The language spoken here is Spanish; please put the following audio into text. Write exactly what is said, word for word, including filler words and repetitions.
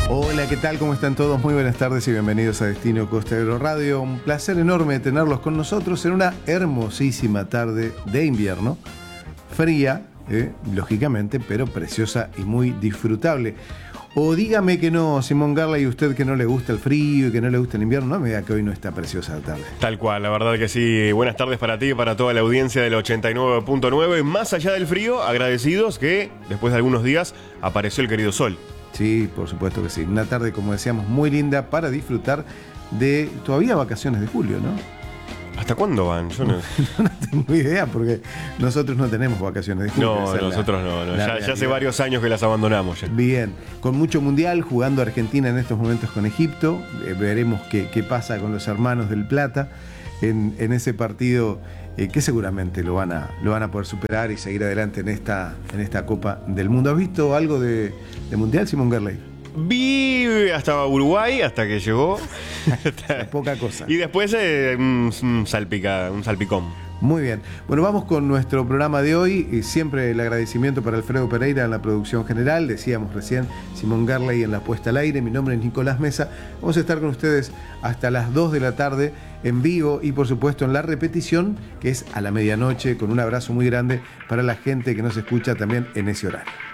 Hola, ¿qué tal? ¿Cómo están todos? Muy buenas tardes y bienvenidos a Destino Costero Radio. Un placer enorme tenerlos con nosotros en una hermosísima tarde de invierno. Fría, eh, lógicamente, pero preciosa y muy disfrutable. O dígame que no, Simón Garley, y usted que no le gusta el frío y que no le gusta el invierno, no me diga que hoy no está preciosa la tarde. Tal cual, la verdad que sí. Buenas tardes para ti y para toda la audiencia del ochenta y nueve punto nueve. Más allá del frío, agradecidos que después de algunos días apareció el querido sol. Sí, por supuesto que sí. Una tarde, como decíamos, muy linda para disfrutar de todavía vacaciones de julio, ¿no? ¿Hasta cuándo van? Yo no... no tengo idea porque nosotros no tenemos vacaciones de julio. No, nosotros la, no. no. Ya, ya hace varios años que las abandonamos. Ya. Bien, con mucho mundial, jugando Argentina en estos momentos con Egipto. Eh, veremos qué, qué pasa con los hermanos del Plata en, en ese partido eh, que seguramente lo van, a, lo van a poder superar y seguir adelante en esta, en esta Copa del Mundo. ¿Has visto algo de, de mundial, Simón Garley? Vi hasta Uruguay, hasta que llegó. Poca cosa. Y después eh, un, un, salpica, un salpicón. Muy bien. Bueno, vamos con nuestro programa de hoy. Y siempre el agradecimiento para Alfredo Pereira en la producción general. Decíamos recién Simón Garley en la puesta al aire. Mi nombre es Nicolás Mesa. Vamos a estar con ustedes hasta las dos de la tarde en vivo y por supuesto en la repetición, que es a la medianoche, con un abrazo muy grande para la gente que nos escucha también en ese horario.